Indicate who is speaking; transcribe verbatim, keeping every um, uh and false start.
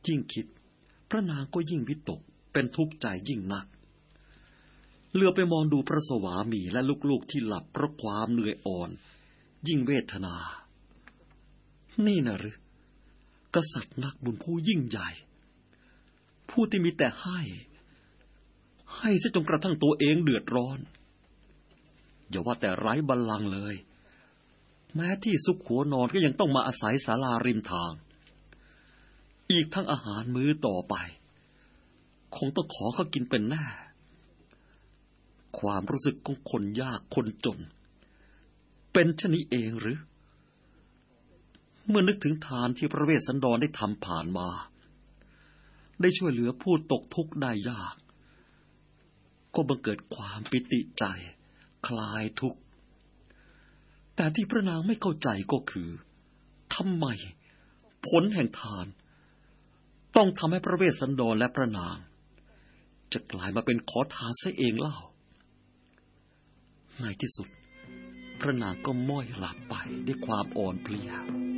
Speaker 1: ยิ่งคิดพระนางก็ยิ่งวิตกเป็นทุกข์ใจยิ่งนักเหลือไปมองดูพระสวามีและลูกๆที่หลับเพราะความเหนื่อยอ่อนยิ่งเวทนานี่นะหรือกษัตริย์นักบุญผู้ยิ่งใหญ่ผู้ที่มีแต่ให้ให้ซะจนกระทั่งตัวเองเดือดร้อนอย่าว่าแต่ไร้บัลลังก์เลยแม้ที่ซุกหัวนอนก็ยังต้องมาอาศัยศาลาริมทางอีกทั้งอาหารมื้อต่อไปคงต้องขอเขากินเป็นแน่ความรู้สึกของคนยากคนจนเป็นเช่นนี้เองหรือเมื่อนึกถึงทานที่พระเวสสันดรได้ทำผ่านมาได้ช่วยเหลือผู้ตกทุกข์ได้ยากก็บังเกิดความปิติใจคลายทุกข์แต่ที่พระนางไม่เข้าใจก็คือทำไมผลแห่งทานต้องทำให้พระเวสสันดรและพระนางจะกลายมาเป็นขอทานเสียเองเล่าในที่สุดพระนางก็ม้อยหลับไปด้วยความอ่อนเพลีย